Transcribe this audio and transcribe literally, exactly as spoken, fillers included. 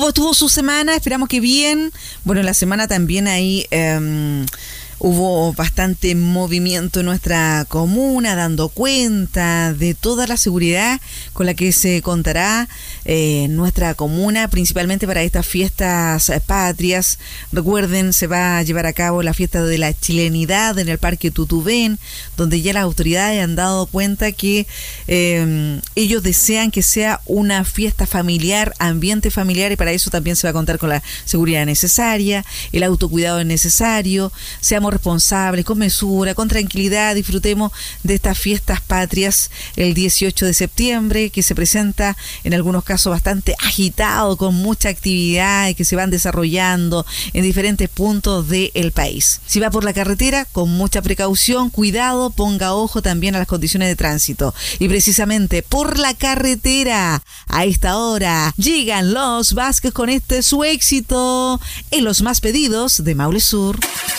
¿Cómo estuvo su semana? Esperamos que bien. Bueno, la semana también ahí eh, hubo bastante movimiento en nuestra comuna, dando cuenta de toda la seguridad con la que se contará eh, en nuestra comuna, principalmente para estas fiestas patrias. Recuerden, se va a llevar a cabo la fiesta de la chilenidad en el Parque Tutubén, donde ya las autoridades han dado cuenta que eh, ellos desean que sea una fiesta familiar, ambiente familiar, y para eso también se va a contar con la seguridad necesaria, el autocuidado es necesario. Seamos responsables, con mesura, con tranquilidad, disfrutemos de estas fiestas patrias el dieciocho de septiembre, que se presenta en algunos casos bastante agitado, con mucha actividad que se van desarrollando en diferentes puntos del país. Si va por la carretera, con mucha precaución, cuidado, ponga ojo también a las condiciones de tránsito. Y precisamente por la carretera, a esta hora, llegan los Vázquez con este su éxito en los más pedidos de Maule Sur.